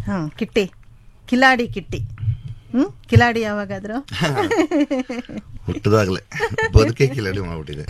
ಕಿಟ್ಟಿ, ಕಿಲಾಡಿ ಕಿಟ್ಟಿ. ಕಿಲಾಡಿ ಯಾವಾಗಾದ್ರು ಹುಟ್ಟದಾಗ್ಲೇ ಬದುಕೆ ಕಿಲಾಡಿ ಮಾಡ್ಬಿಟ್ಟಿದೆ.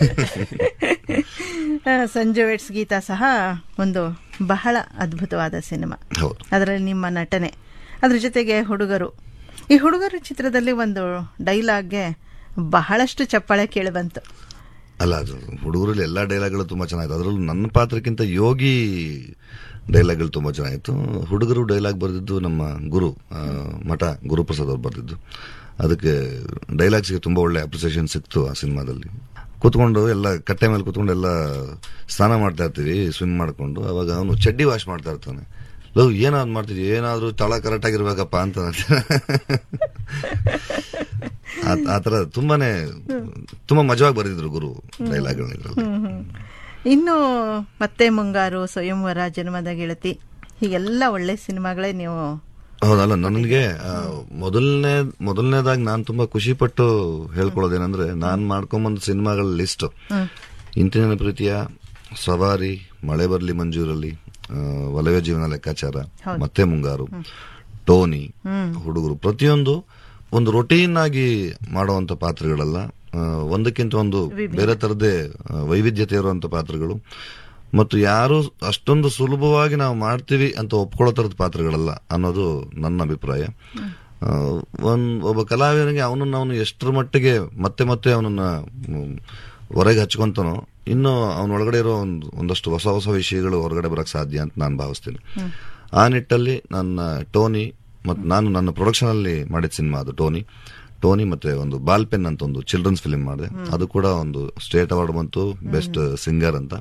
ಸಂಜು ವೆಟ್ಸ್ ಗೀತಾ ಸಹ ಒಂದು ಬಹಳ ಅದ್ಭುತವಾದ ಸಿನಿಮಾ. ಅದರಲ್ಲಿ ನಿಮ್ಮ ನಟನೆ, ಅದ್ರ ಜೊತೆಗೆ ಹುಡುಗರು. ಈ ಹುಡುಗರು ಚಿತ್ರದಲ್ಲಿ ಒಂದು ಡೈಲಾಗ್ಗೆ ಬಹಳಷ್ಟು ಚಪ್ಪಾಳೆ ಕೇಳಿಬಂತು. ಅಲ್ಲ, ಅದು ಹುಡುಗರಲ್ಲಿ ಎಲ್ಲಾ ಡೈಲಾಗ್ಗಳು ತುಂಬಾ ಚೆನ್ನಾಗಿತ್ತು. ಅದರಲ್ಲೂ ನನ್ನ ಪಾತ್ರಕ್ಕಿಂತ ಯೋಗಿ ಡೈಲಾಗ್ಗಳು ತುಂಬಾ ಚೆನ್ನಾಗಿತ್ತು. ಹುಡುಗರು ಡೈಲಾಗ್ ಬರೆದಿದ್ದು ನಮ್ಮ ಗುರು ಮಠ ಗುರುಪ್ರಸಾದ್ ಅವ್ರು ಬರೆದಿದ್ದು. ಅದಕ್ಕೆ ಡೈಲಾಗ್ಸ್ಗೆ ತುಂಬಾ ಒಳ್ಳೆ ಅಪ್ರಿಸಿಯೇಷನ್ ಸಿಕ್ತು ಆ ಸಿನಿಮಾದಲ್ಲಿ. ಕೂತ್ಕೊಂಡು ಎಲ್ಲ ಕಟ್ಟೆ ಮೇಲೆ ಕೂತ್ಕೊಂಡು ಎಲ್ಲ ಸ್ನಾನ ಮಾಡ್ತಾ ಇರ್ತೀವಿ, ಸ್ವಿಮ್ ಮಾಡ್ಕೊಂಡು. ಅವಾಗ ಅವನು ಚಡ್ಡಿ ವಾಶ್ ಮಾಡ್ತಾ ಇರ್ತಾನೆ. ಲವ್ ಏನಾದ್ರು ಮಾಡ್ತಿದ್ವಿ, ಏನಾದ್ರು ತಳ ಕರೆಕ್ಟ್ ಆಗಿರ್ಬೇಕಪ್ಪ ಅಂತ. ಆತರ ತುಂಬಾ ಮಜವಾಗಿ ಬರೆದಿದ್ರು ಗುರು ಡೈಲಾಗ್ಗಳನ್ನ. ಇನ್ನು ಮತ್ತೆ ಮುಂಗಾರು, ಸ್ವಯಂವರ, ಜನ್ಮದ ಗೆಳತಿ, ಹೀಗೆಲ್ಲ ಒಳ್ಳೆ ಸಿನಿಮಾಗಳೇ ನೀವು. ಹೌದಲ್ಲ, ನನಗೆ ಮೊದಲನೇದಾಗಿ ನಾನು ತುಂಬಾ ಖುಷಿ ಪಟ್ಟು ಹೇಳ್ಕೊಳ್ಳೋದೇನಂದ್ರೆ, ನಾನ್ ಮಾಡ್ಕೊಂಬಂದ ಸಿನಿಮಾಗಳ ಲಿಸ್ಟ್: ಇಂತಿನ ಪ್ರೀತಿಯ, ಸವಾರಿ, ಮಳೆ ಬರ್ಲಿ ಮಂಜೂರಲ್ಲಿ, ಒಲವೇ ಜೀವನ ಲೆಕ್ಕಾಚಾರ, ಮತ್ತೆ ಮುಂಗಾರು, ಟೋನಿ, ಹುಡುಗರು. ಪ್ರತಿಯೊಂದು ಒಂದು ರೊಟೀನ್ ಆಗಿ ಮಾಡುವಂತ ಪಾತ್ರಗಳಲ್ಲ, ಒಂದಕ್ಕಿಂತ ಒಂದು ಬೇರೆ ತರದೇ ವೈವಿಧ್ಯತೆ ಇರುವಂತ ಪಾತ್ರಗಳು. ಮತ್ತು ಯಾರು ಅಷ್ಟೊಂದು ಸುಲಭವಾಗಿ ನಾವು ಮಾಡ್ತೀವಿ ಅಂತ ಒಪ್ಕೊಳ್ಳೋ ತರದ ಪಾತ್ರಗಳಲ್ಲ ಅನ್ನೋದು ನನ್ನ ಅಭಿಪ್ರಾಯ. ಒಬ್ಬ ಕಲಾವಿದನಿಗೆ ಅವನು ಎಷ್ಟರ ಮಟ್ಟಿಗೆ ಮತ್ತೆ ಮತ್ತೆ ಅವನನ್ನ ಹೊರಗೆ ಹಚ್ಕೊಂತಾನೋ, ಇನ್ನು ಅವನೊಳಗಡೆ ಇರೋ ಒಂದಷ್ಟು ಹೊಸ ಹೊಸ ವಿಷಯಗಳು ಹೊರಗಡೆ ಬರಕ್ ಸಾಧ್ಯ ಅಂತ ನಾನು ಭಾವಿಸ್ತೀನಿ. ಆ ನಿಟ್ಟಲ್ಲಿ ನನ್ನ ಟೋನಿ ಮತ್ತು ನಾನು ನನ್ನ ಪ್ರೊಡಕ್ಷನ್ ಅಲ್ಲಿ ಮಾಡಿದ ಸಿನಿಮಾ ಅದು ಟೋನಿ ಮತ್ತೆ ಒಂದು ಬಾಲ್ ಪೆನ್ ಅಂತ ಒಂದು ಚಿಲ್ಡ್ರನ್ಸ್ ಫಿಲ್ಮ್ ಮಾಡಿದೆ. ಅದು ಕೂಡ ಒಂದು ಸ್ಟೇಟ್ ಅವಾರ್ಡ್ ಬಂತು, ಬೆಸ್ಟ್ ಸಿಂಗರ್ ಅಂತ.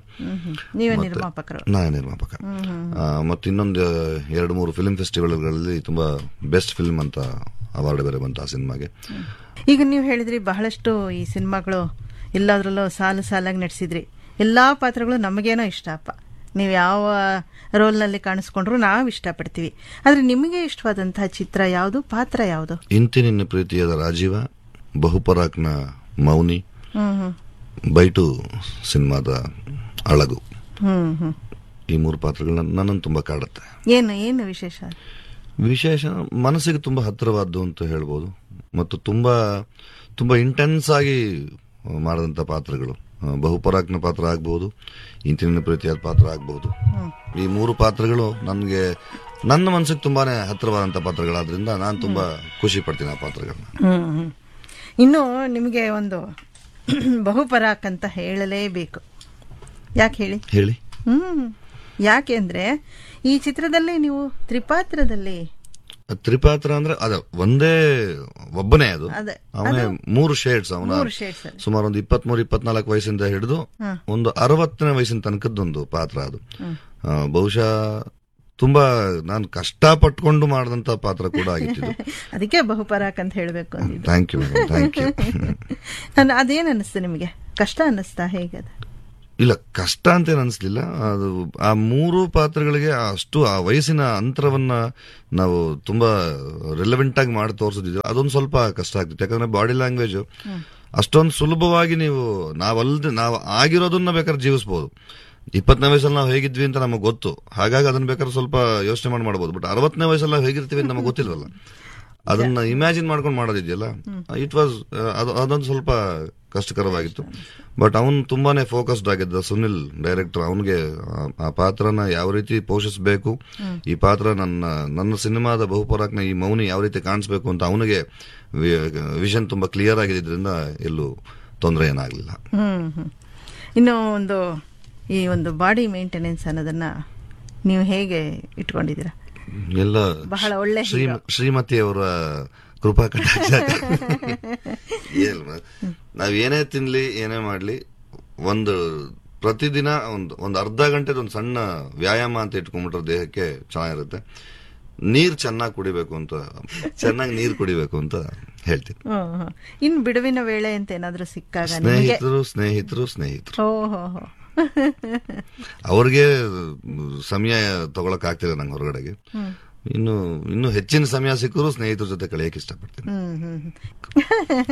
ನಾನೇ ನಿರ್ಮಾಪಕ. ಮತ್ತೆ ಇನ್ನೊಂದು 2-3 ಫಿಲ್ಮ್ ಫೆಸ್ಟಿವಲ್ಗಳಲ್ಲಿ ತುಂಬಾ ಬೆಸ್ಟ್ ಫಿಲ್ಮ್ ಅಂತ ಅವಾರ್ಡ್ ಬೇರೆ ಬಂತು ಆ ಸಿನಿಮಾಗೆ. ಈಗ ನೀವು ಹೇಳಿದ್ರಿ ಬಹಳಷ್ಟು ಈ ಸಿನಿಮಾಗಳು ಎಲ್ಲಾದ್ರಲ್ಲೂ ಸಾಲಾಗಿ ನಡೆಸಿದ್ರಿ. ಎಲ್ಲಾ ಪಾತ್ರಗಳು ನಮಗೇನೋ ಇಷ್ಟಪ್ಪ, ನೀವು ಯಾವ ರೋಲ್ನಲ್ಲಿ ಕಾಣಿಸ್ಕೊಂಡ್ರು ನಾವು ಇಷ್ಟಪಡ್ತೀವಿ. ಆದ್ರೆ ನಿಮಗೆ ಇಷ್ಟವಾದಂತಹ ಚಿತ್ರ ಯಾವುದು, ಪಾತ್ರ ಯಾವುದು? ಇಂತಿ ನಿನ್ನ ಪ್ರೀತಿಯಾದ ರಾಜೀವ, ಬಹುಪರಾಕ್ನ ಮೌನಿ, ಬೈಟು ಸಿನಿಮಾದ ಅಳಗು. ಈ 3 ಪಾತ್ರಗಳು ನನ್ನನ್ನು ತುಂಬಾ ಕಾಡುತ್ತೆ. ಏನು ವಿಶೇಷ? ಮನಸ್ಸಿಗೆ ತುಂಬಾ ಹತ್ತಿರವಾದ್ದು ಅಂತ ಹೇಳ್ಬೋದು. ಮತ್ತು ತುಂಬಾ ತುಂಬಾ ಇಂಟೆನ್ಸ್ ಆಗಿ ಮಾಡಿದಂತ ಪಾತ್ರಗಳು. ಬಹುಪರಾಕ್ನ ಪಾತ್ರ ಆಗ್ಬಹುದು, ಇಂತಿನ ಪ್ರೀತಿಯಾದ ಪಾತ್ರ ಆಗ್ಬಹುದು. ಈ 3 ಪಾತ್ರಗಳು ನನ್ನ ಮನಸ್ಸಿಗೆ ತುಂಬಾನೇ ಹತ್ತಿರವಾದಂತ ಪಾತ್ರಗಳಾದ್ರಿಂದ ನಾನು ತುಂಬಾ ಖುಷಿ ಪಡ್ತೀನಿ ಆ ಪಾತ್ರಗಳನ್ನ. ಇನ್ನು ನಿಮಗೆ ಒಂದು ಬಹುಪರಾಕ್ ಅಂತ ಹೇಳಲೇಬೇಕು. ಯಾಕೆ ಹೇಳಿ? ಯಾಕೆ ಅಂದ್ರೆ ಈ ಚಿತ್ರದಲ್ಲಿ ನೀವು ತ್ರಿಪಾತ್ರ ಅಂದ್ರೆ ಒಬ್ಬನೇ ಅದು. ಅವನೇ 3 ಶೇಡ್ಸ್. ಅವನ ಸುಮಾರು ಒಂದು 23-24 ವಯಸ್ಸಿಂದ ಹಿಡಿದು ಒಂದು 60ನೇ ವಯಸ್ಸಿನ ತನಕದ್ದೊಂದು ಪಾತ್ರ ಅದು. ಬಹುಶಃ ತುಂಬಾ ನಾನು ಕಷ್ಟಪಟ್ಕೊಂಡು ಮಾಡಿದಂತ ಪಾತ್ರ ಕೂಡ ಆಗಿತ್ತು. ಅದಕ್ಕೆ ಬಹುಪರಾಕ್ ಅಂತ ಹೇಳಬೇಕು. Thank you. ಅದೇನ್ ಅನಿಸ್ತು ನಿಮಗೆ? ಕಷ್ಟ ಅನ್ನಿಸ್ತಾ? ಹೇಗದ? ಇಲ್ಲ, ಕಷ್ಟ ಅಂತ ಅನಿಸ್ಲಿಲ್ಲ. ಅದು ಆ 3 ಪಾತ್ರಗಳಿಗೆ ಅಷ್ಟು ಆ ವಯಸ್ಸಿನ ಅಂತರವನ್ನ ನಾವು ತುಂಬಾ ರಿಲೆವೆಂಟ್ ಆಗಿ ಮಾಡಿ ತೋರಿಸಿದ್ವಿ. ಅದೊಂದು ಸ್ವಲ್ಪ ಕಷ್ಟ ಆಗ್ತಿತ್ತು. ಯಾಕಂದ್ರೆ ಬಾಡಿ ಲ್ಯಾಂಗ್ವೇಜ್ ಅಷ್ಟೊಂದು ಸುಲಭವಾಗಿ ನಾವು ಆಗಿರೋದನ್ನ ಬೇಕಾದ್ರೆ ಜೀವಿಸಬಹುದು. 20ನೇ ವಯಸ್ಸಲ್ಲಿ ನಾವು ಹೇಗಿದ್ವಿ ಅಂತ ನಮಗೆ ಗೊತ್ತು, ಹಾಗಾಗಿ ಅದನ್ನ ಬೇಕಾದ್ರೆ ಸ್ವಲ್ಪ ಯೋಚನೆ ಮಾಡಬಹುದು. ಬಟ್ 60ನೇ ವಯಸ್ಸಲ್ಲಿ ನಾವು ಹೇಗಿರ್ತೀವಿ ಅಂತ ನಮಗೆ ಗೊತ್ತಿಲ್ವಲ್ಲ. ಅದನ್ನ ಇಮ್ಯಾಜಿನ್ ಮಾಡ್ಕೊಂಡು ಮಾಡೋದಿದೆಯಲ್ಲ, ಅದೊಂದು ಸ್ವಲ್ಪ ಕಷ್ಟಕರವಾಗಿತ್ತು. ಬಟ್ ಅವನು ತುಂಬಾನೇ ಫೋಕಸ್ಡ್ ಆಗಿದ್ದ. ಸುನಿಲ್ ಡೈರೆಕ್ಟರ್, ಅವನಿಗೆ ಆ ಪಾತ್ರನ ಯಾವ ರೀತಿ ಪೋಷಿಸಬೇಕು, ಈ ಪಾತ್ರ ನನ್ನ ಸಿನಿಮಾದ ಬಹುಪರಾಕ್ನ ಈ ಮೌನಿ ಯಾವ ರೀತಿ ಕಾಣಿಸ್ಬೇಕು ಅಂತ ಅವನಿಗೆ ವಿಷನ್ ತುಂಬಾ ಕ್ಲಿಯರ್ ಆಗಿದ್ರಿಂದ ಎಲ್ಲೂ ತೊಂದರೆ ಏನಾಗ್ಲಿಲ್ಲ. ಇನ್ನು ಈ ಒಂದು ಬಾಡಿ ಮೇಂಟೆನೆನ್ಸ್ ಅನ್ನೋದನ್ನ ನೀವು ಹೇಗೆ ಇಟ್ಕೊಂಡಿದ್ದೀರಾ? ಎಲ್ಲ ಬಹಳ ಒಳ್ಳೆ ಶ್ರೀಮತಿಯವರ ಕೃಪಾ ಕಟಾಕ್ಷ. ನಾವ್ ಏನೇ ತಿನ್ಲಿ ಏನೇ ಮಾಡ್ಲಿ, ಪ್ರತಿದಿನ ಒಂದು ಅರ್ಧ ಗಂಟೆ ಒಂದು ಸಣ್ಣ ವ್ಯಾಯಾಮ ಅಂತ ಇಟ್ಕೊಂಡ್ಬಿಟ್ರೆ ದೇಹಕ್ಕೆ ಚೆನ್ನಾಗಿರುತ್ತೆ. ಚೆನ್ನಾಗಿ ಕುಡಿಬೇಕು ಅಂತ ಹೇಳ್ತೀನಿ. ಇನ್ನು ಬಿಡುವಿನ ವೇಳೆ ಅಂತ ಏನಾದ್ರೂ ಸಿಕ್ಕಾಗ ಸ್ನೇಹಿತರು ಅವ್ರಿಗೆ ಸಮಯ ತಗೊಳಕ್ ಆಗ್ತಿಲ್ಲ ನಂಗೆ ಹೊರಗಡೆಗೆ. ಇನ್ನು ಹೆಚ್ಚಿನ ಸಮಯ ಸಿಕ್ಕರೂ ಸ್ನೇಹಿತರ ಜೊತೆ ಕಳೆಯಕ್ಕೆ ಇಷ್ಟಪಡ್ತೀನಿ.